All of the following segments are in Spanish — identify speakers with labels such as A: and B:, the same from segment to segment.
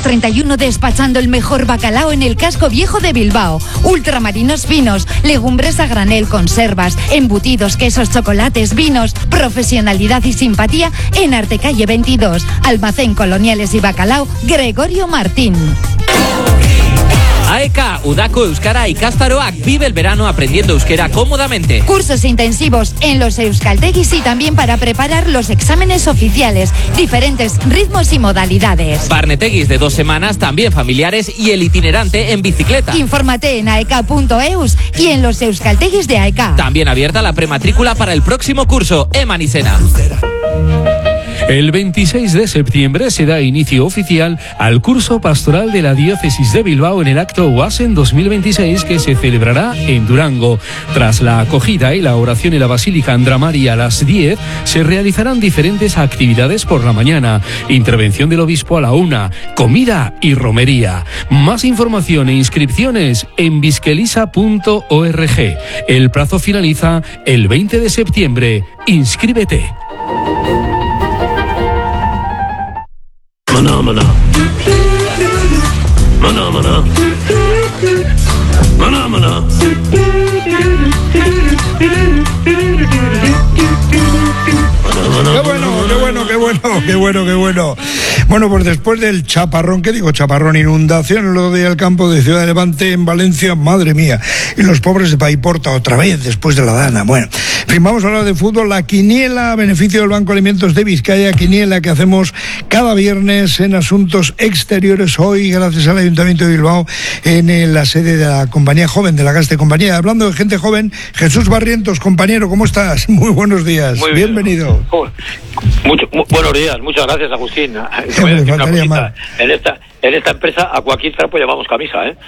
A: 1931 despachando el mejor bacalao en el casco viejo de Bilbao. Ultramarinos finos, legumbres a granel, conservas, embutidos, quesos, chocolates, vinos. Profesionalidad y simpatía en Artecalle 22. Almacén Coloniales y Bacalao, Gregorio Martín.
B: AEK, Udako Euskara ikastaroak, vive el verano aprendiendo euskera cómodamente.
A: Cursos intensivos en los euskaltegis y también para preparar los exámenes oficiales, diferentes ritmos y modalidades.
B: Barnetegis de 2 semanas, también familiares, y el itinerante en bicicleta.
A: Infórmate en aek.eus y en los euskaltegis de AEK.
B: También abierta la prematrícula para el próximo curso, Eman y Sena.
C: El 26 de septiembre se da inicio oficial al curso pastoral de la Diócesis de Bilbao en el acto UASEN 2026 que se celebrará en Durango. Tras la acogida y la oración en la Basílica Andra María a las 10, se realizarán diferentes actividades por la mañana. Intervención del obispo a la 1, comida y romería. Más información e inscripciones en biskelisa.org. El plazo finaliza el 20 de septiembre. Inscríbete.
D: Maná, maná. Maná, maná. Maná, maná.
E: Qué bueno. Bueno, pues después del chaparrón, ¿qué digo chaparrón? Inundación, lo del campo de Ciudad de Levante en Valencia, madre mía. Y los pobres de Paiporta otra vez, después de la dana. Bueno, en fin, vamos a hablar de fútbol. La quiniela a beneficio del Banco de Alimentos de Vizcaya, quiniela que hacemos cada viernes en Asuntos Exteriores. Hoy, gracias al Ayuntamiento de Bilbao, en la sede de la compañía joven, de la Gaste Compañía. Hablando de gente joven, Jesús Barrientos, compañero, ¿cómo estás? Muy buenos días.
F: Muy bien.
E: Bienvenido.
F: Buenos días, muchas gracias, Agustín.
E: Faltaría más.
F: En esta empresa a cualquier trapo llamamos camisa, ¿eh?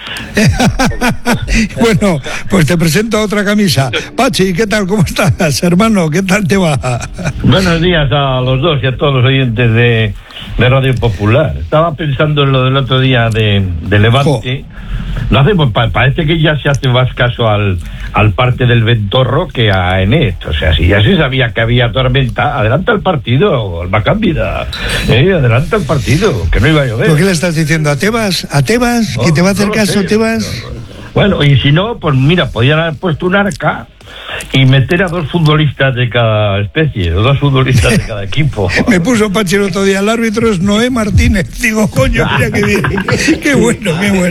E: Bueno, pues te presento a otra camisa. Pachi, ¿qué tal? ¿Cómo estás, hermano? ¿Qué tal te va?
G: Buenos días a los dos y a todos los oyentes de Radio Popular. Estaba pensando en lo del otro día de Levante. No hacemos, parece que ya se hace más caso al parte del Ventorro que a Enet. O sea, si ya se sabía que había tormenta, adelanta el partido, el Macámbida. Adelanta el partido, que no iba a llover.
E: ¿Por qué le estás diciendo a Tebas? ¿A Tebas? ¿Que te va a hacer caso, Tebas?
G: Bueno, y si no, pues mira, podían haber puesto un arca y meter a 2 futbolistas de cada especie, o 2 futbolistas de cada equipo.
E: Me puso Pachi el otro día, el árbitro es Noé Martínez. Digo, coño, mira qué bien. Qué bueno.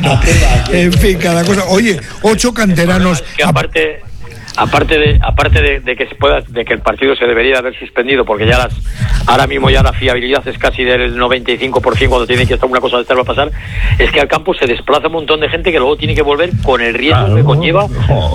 E: En fin, cada cosa. Oye, 8 canteranos.
F: Que aparte de que se pueda, de que el partido se debería haber suspendido, porque ahora mismo ya la fiabilidad es casi del 95% cuando tiene que estar una cosa de esta va a pasar, es que al campo se desplaza un montón de gente que luego tiene que volver con el riesgo que conlleva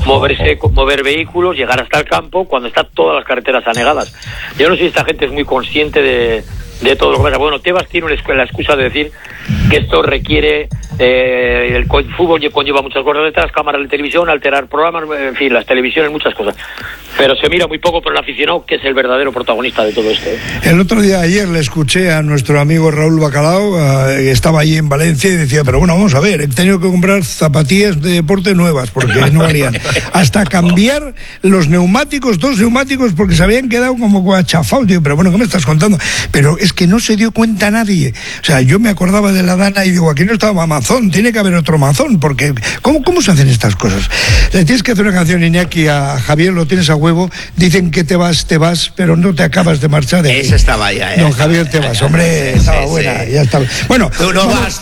F: mover vehículos, llegar hasta el campo cuando están todas las carreteras anegadas. Yo no sé si esta gente es muy consciente de todo lo que pasa. Bueno, Tebas tiene la excusa de decir que esto requiere el fútbol conlleva muchas cosas detrás, cámaras de televisión, alterar programas, en fin, las televisiones, muchas cosas. Pero se mira muy poco por el aficionado, que es el verdadero protagonista de todo esto.
E: El otro día, ayer, le escuché a nuestro amigo Raúl Bacalao, estaba allí en Valencia, y decía, pero bueno, vamos a ver, he tenido que comprar zapatillas de deporte nuevas, porque no valían. Hasta cambiar los neumáticos, 2 neumáticos, porque se habían quedado como achafados. Digo, pero bueno, ¿qué me estás contando? Pero es que no se dio cuenta nadie. O sea, yo me acordaba de la dana y digo, aquí no estaba Amazon, tiene que haber otro Amazon, porque ¿cómo se hacen estas cosas? Le tienes que hacer una canción, Iñaki, a Javier, lo tienes a huevo, dicen que te vas, pero no te acabas de marchar de aquí.
H: Esa estaba ya, ¿eh?
E: Don Javier Tebas, hombre, estaba buena, ya estaba. Bueno,
H: tú no vas.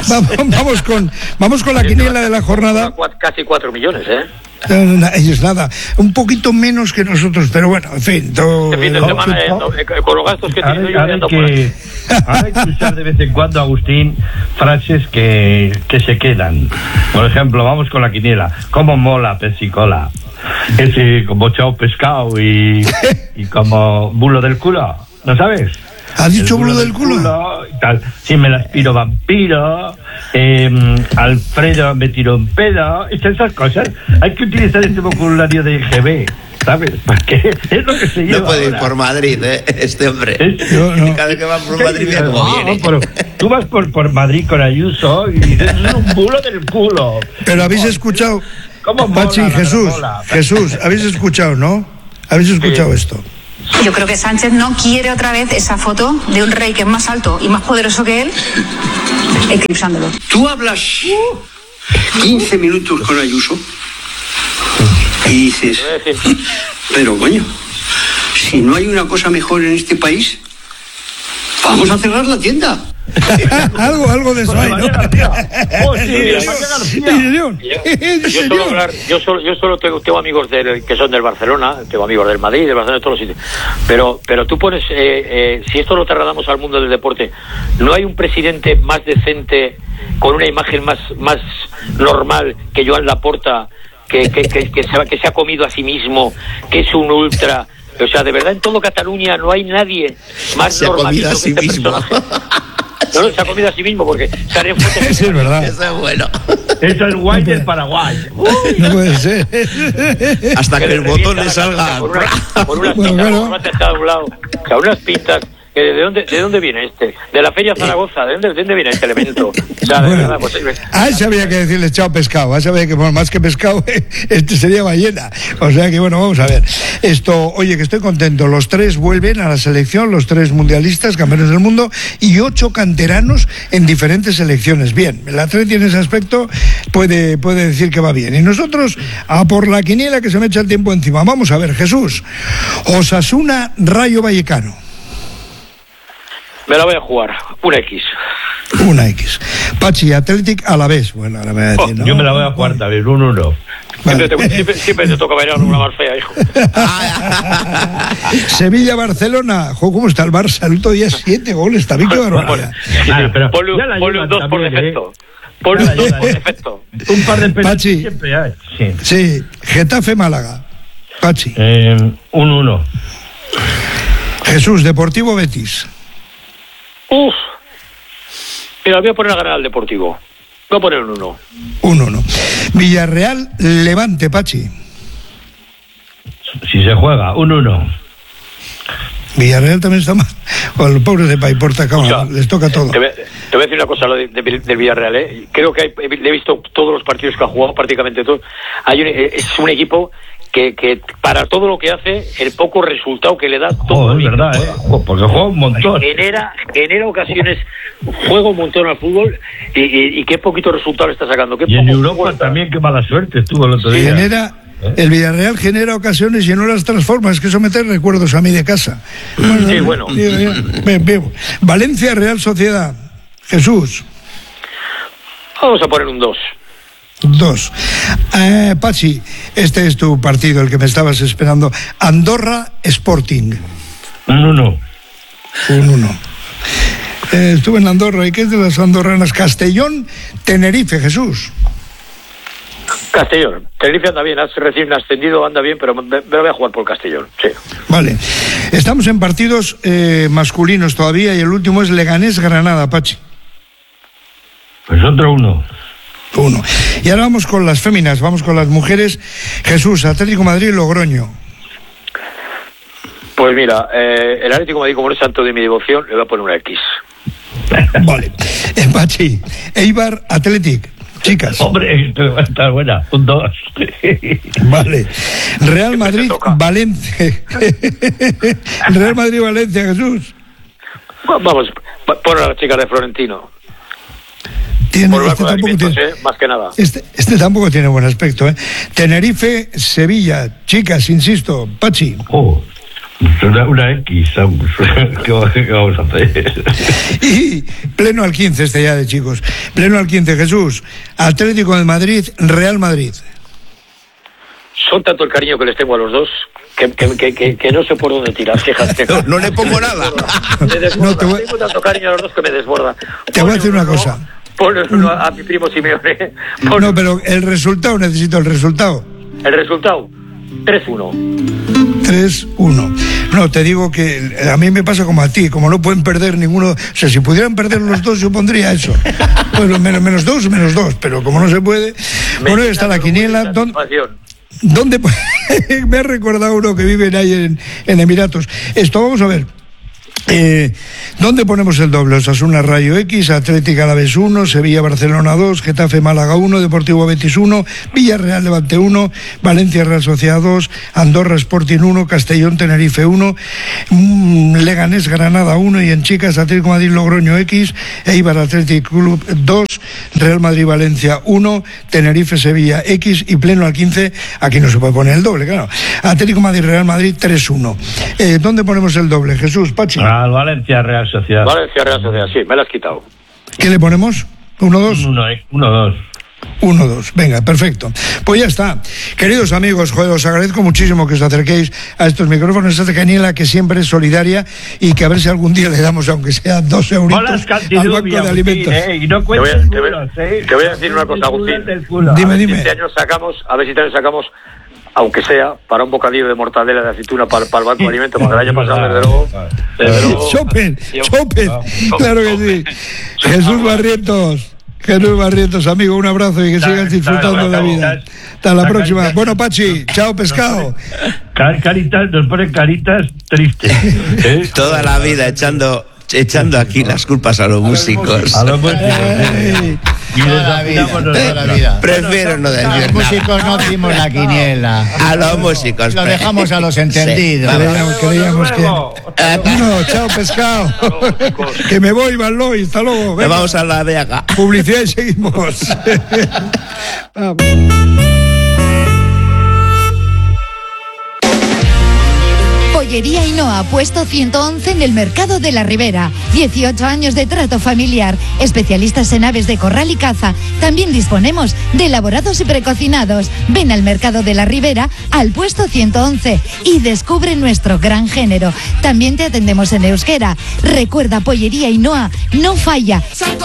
E: Vamos con la quiniela de la jornada.
F: Casi 4 millones, ¿eh?
E: Ellos nada, un poquito menos que nosotros, pero bueno, en fin.
F: Este fin de semana, con los gastos que tiene yo ando por ahí.
G: Ahora hay que usar de vez en cuando, Agustín, frases que se quedan. Por ejemplo, vamos con la quiniela. ¿Cómo mola Pepsi-Cola? Ese como chao pescado y como bulo del culo, ¿no sabes?
E: ¿Ha dicho bulo del culo?
G: Y tal. Sí, me la aspiro vampiro, Alfredo me tiró un pedo, esas cosas. Hay que utilizar este vocabulario de GB, ¿sabes? Porque es lo que se lleva.
H: No puede ir por Madrid, este hombre. Cada vez que va por Madrid viene como viene.
G: Pero tú vas por Madrid con Ayuso y dices, es un bulo del culo.
E: Pero habéis escuchado, Pachi, Jesús, habéis escuchado, ¿no? ¿Habéis escuchado esto?
D: Yo creo que Sánchez no quiere otra vez esa foto de un rey que es más alto y más poderoso que él, eclipsándolo.
I: Tú hablas 15 minutos con Ayuso y dices, pero coño, si no hay una cosa mejor en este país, vamos a cerrar la tienda.
E: algo de eso hay, ¿no?
F: Yo solo tengo amigos que son del Barcelona, tengo amigos del Madrid, del Barcelona, de todos los sitios. Pero tú pones, si esto lo trasladamos al mundo del deporte, ¿no hay un presidente más decente, con una imagen más normal que Joan Laporta, que se ha comido a sí mismo, que es un ultra? O sea, de verdad, en todo Cataluña no hay nadie más normal que este personaje. No, se ha comido a sí mismo porque sale en fotos.
E: Eso es verdad.
H: Eso es bueno.
G: Eso es guay del Paraguay.
E: No puede ser.
H: Hasta que el botón le salga.
F: Por unas pintas, una tejada a un lado. O sea, unas pintas. ¿De dónde viene este? De la Feria Zaragoza. ¿De dónde viene este elemento? O sea, de verdad, pues,
E: ese había que decirle chao pescado. A ese había que, bueno, más que pescado, este sería ballena. O sea que, bueno, vamos a ver. Oye, que estoy contento. Los 3 vuelven a la selección, los 3 mundialistas, campeones del mundo, y 8 canteranos en diferentes selecciones. Bien, el Atleti en ese aspecto puede decir que va bien. Y nosotros, a por la quiniela que se me echa el tiempo encima. Vamos a ver, Jesús. Osasuna, Rayo Vallecano.
F: Me la voy a jugar, una X.
E: Una X. Pachi, Athletic a la vez. Bueno, ahora me voy a decir, ¿no?
G: Yo me la voy a jugar también, un 1.
F: Vale. Siempre te toca bailar una más fea, hijo.
E: Sevilla-Barcelona. ¿Cómo está el Barça? El otro día 7 goles, está bien que barbaridad.
F: Ponle un 2 por defecto. Ponle un 2 por defecto.
G: Un par de penaltis
E: Pachi,
G: siempre hay.
E: Sí, Getafe-Málaga. Pachi.
G: Un 1.
E: Jesús, Deportivo-Betis.
F: Mira, voy a poner a ganar al Deportivo. Voy a poner un 1.
E: Un 1. Villarreal-Levante, Pachi.
G: Si se juega, un 1.
E: Villarreal también está mal. Bueno, los pobres de Paiporta, les toca todo.
F: Te voy a decir una cosa del Villarreal, ¿eh? Creo que he visto todos los partidos que ha jugado, prácticamente todos. Es un equipo que para todo lo que hace, el poco resultado que le da todo.
G: Es verdad, porque juega un montón.
F: Genera ocasiones, juega un montón al fútbol y qué poquito resultado le está sacando.
G: Y en Europa también, qué mala suerte estuvo el otro día.
E: El Villarreal genera ocasiones y no las transforma. Es que eso me trae recuerdos a mí de casa.
F: Bueno.
E: Valencia, Real Sociedad. Jesús.
F: Vamos a poner un 2.
E: 2. Pachi, este es tu partido, el que me estabas esperando. Andorra Sporting.
G: Un 1.
E: Un 1. Estuve en Andorra. ¿Y qué es de las andorranas? Castellón, Tenerife, Jesús.
F: Castellón. Tenerife anda bien, recién ascendido, anda bien, pero me voy a jugar por Castellón, sí.
E: Vale. Estamos en partidos masculinos todavía y el último es Leganés-Granada, Pachi.
G: Pues otro 1.
E: 1. Y ahora vamos con las féminas, vamos con las mujeres. Jesús, Atlético Madrid, Logroño.
F: Pues mira, el Atlético Madrid, como no es santo de mi devoción, le voy a poner una X.
E: Vale. Pachi, Eibar, Athletic. Chicas.
G: Hombre, está buena. Un 2.
E: Vale. Real Madrid, Valencia. Real Madrid, Valencia, Jesús.
F: Vamos, pon a las chicas de Florentino. Más que nada.
E: Este tampoco tiene buen aspecto, ¿eh? Tenerife, Sevilla. Chicas, insisto. Pachi.
G: Una X. ¿Qué vamos a hacer?
E: Y pleno al 15 este ya de chicos. Pleno al 15, Jesús. Atlético de Madrid, Real Madrid.
F: Son tanto el cariño que les tengo a los dos que no sé por dónde tirar, fíjate.
H: No le pongo nada.
F: Me desborda. Tengo tanto cariño a los dos que me desborda.
E: Te voy a decir una cosa.
F: Ponle uno a mi primo Simeone.
E: No, pero el resultado, necesito el resultado.
F: El resultado, 3-1.
E: 3-1. No, te digo que a mí me pasa como a ti, como no pueden perder ninguno. O sea, si pudieran perder los dos, yo pondría eso. Pues menos dos, pero como no se puede. Bueno, está la quiniela. ¿Dónde? Me ha recordado uno que vive ahí en Emiratos. Esto, vamos a ver. ¿Dónde ponemos el doble? Osasuna Rayo X, Atlético Alavés 1, Sevilla Barcelona 2, Getafe Málaga 1, Deportivo Betis 1, Villarreal Levante 1, Valencia Real Sociedad 2, Andorra Sporting 1, Castellón Tenerife 1, Leganés Granada 1 y en chicas Atlético Madrid Logroño X, Eibar Athletic Club 2, Real Madrid Valencia 1, Tenerife Sevilla X y pleno al 15, aquí no se puede poner el doble, claro. Atlético Madrid Real Madrid 3-1. ¿Dónde ponemos el doble? Jesús, Pachi.
G: Al Valencia Real Sociedad.
F: Valencia Real Sociedad, sí, me la has quitado.
E: ¿Qué le ponemos? ¿1-2?
G: 1-2.
E: 1-2, venga, perfecto. Pues ya está. Queridos amigos, joder, os agradezco muchísimo que os acerquéis a estos micrófonos, a esta quiniela que siempre es solidaria y que a ver si algún día le damos, aunque sea 2 euritos al banco de alimentos.
G: Y no
F: te voy a decir una cosa, Agustín.
E: Dime.
F: Este año sacamos, aunque sea, para un bocadillo de mortadela de aceituna para el banco de alimentos, porque el año pasado, desde luego...
E: Chopen, claro que sí. Jesús Barrientos, amigo, un abrazo y que sigas disfrutando de la vida. Hasta la próxima. Bueno, Pachi, chao, pescado.
G: Caritas, nos ponen caritas tristes.
H: Toda la vida echando aquí las culpas a los músicos.
J: Toda la vida.
H: Prefiero no decir nada.
J: Los músicos no hicimos la quiniela.
H: A los músicos.
J: Lo dejamos a los entendidos.
E: Sí. Creíamos que... Bueno, chao, pescado. Que me voy, Valloy. Hasta luego.
H: Venga. Vamos a la Vega.
E: Publicidad y seguimos.
A: Pollería Ainhoa, puesto 111 en el mercado de la Ribera. 18 años de trato familiar. Especialistas en aves de corral y caza. También disponemos de elaborados y precocinados. Ven al mercado de la Ribera, al puesto 111 y descubre nuestro gran género. También te atendemos en euskera. Recuerda, Pollería Ainhoa no falla.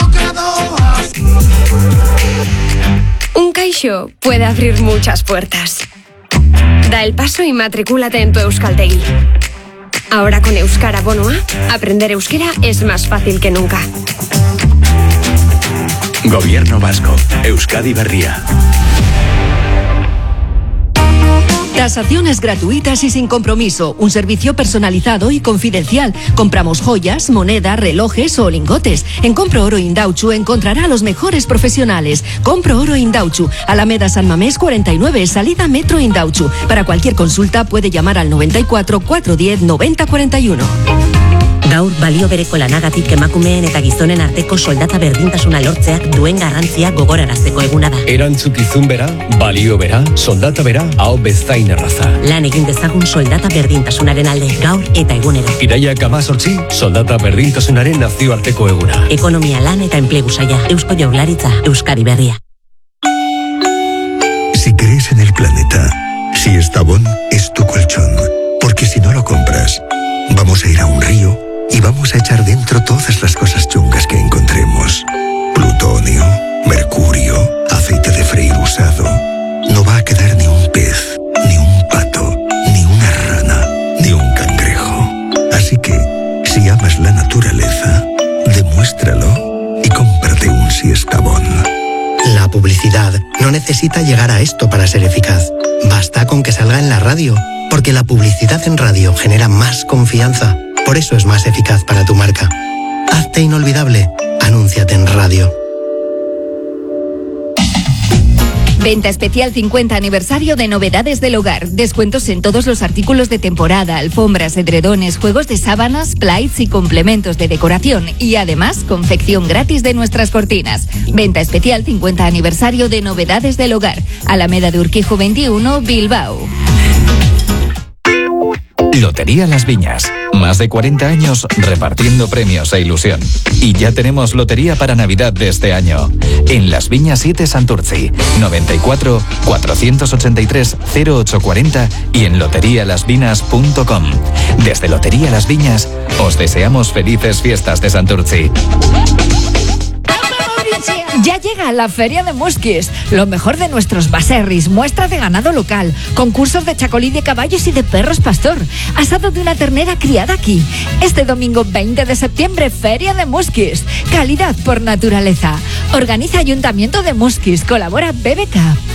K: Un caixo puede abrir muchas puertas. Da el paso y matricúlate en tu Euskaltegi. Ahora con Euskara Bono A, aprender euskera es más fácil que nunca.
L: Gobierno Vasco, Euskadi Berria.
M: Tasaciones gratuitas y sin compromiso. Un servicio personalizado y confidencial. Compramos joyas, moneda, relojes o lingotes. En Compro Oro Indautxu encontrará a los mejores profesionales. Compro Oro Indautxu, Alameda San Mamés 49, salida Metro Indautxu. Para cualquier consulta puede llamar al 94 410 90 41.
N: Gaur balio bereko lanagatik emakumeen eta gizonen arteko soldata berdintasuna lortzeak duen garrantzia gogorarazteko eguna da.
O: Erantzukizun bera, balio bera, soldata bera, hau bezain erraza.
N: Lan egin dezagun soldata berdintasunaren alde gaur eta egunero.
O: Iraiak 18, soldata berdintasunaren nazioarteko eguna.
N: Ekonomia, lan eta enplegu saila, Eusko Jaurlaritza, Euskadi Berria.
P: Si crees en el planeta, Siestabón es tu colchón, porque si no lo compras, vamos a ir a un río y vamos a echar dentro todas las cosas chungas que encontremos. Plutonio, mercurio, aceite de freír usado. No va a quedar ni un pez, ni un pato, ni una rana, ni un cangrejo. Así que, si amas la naturaleza, demuéstralo y cómprate un Siestabón.
Q: La publicidad no necesita llegar a esto para ser eficaz. Basta con que salga en la radio, porque la publicidad en radio genera más confianza. Por eso es más eficaz para tu marca. Hazte inolvidable. Anúnciate en radio.
K: Venta especial 50 aniversario de Novedades del Hogar. Descuentos en todos los artículos de temporada, alfombras, edredones, juegos de sábanas, plaits y complementos de decoración. Y además, confección gratis de nuestras cortinas. Venta especial 50 aniversario de Novedades del Hogar. Alameda de Urquijo 21, Bilbao.
R: Lotería Las Viñas. Más de 40 años repartiendo premios e ilusión. Y ya tenemos lotería para Navidad de este año. En Las Viñas 7 Santurtzi, 94 483 0840 y en loterialasvinas.com. Desde Lotería Las Viñas os deseamos felices fiestas de Santurtzi.
A: Ya llega la Feria de Musquis, lo mejor de nuestros baserris, muestra de ganado local, concursos de chacolí de caballos y de perros pastor, asado de una ternera criada aquí. Este domingo 20 de septiembre, Feria de Musquis, calidad por naturaleza. Organiza Ayuntamiento de Musquis, colabora BBK.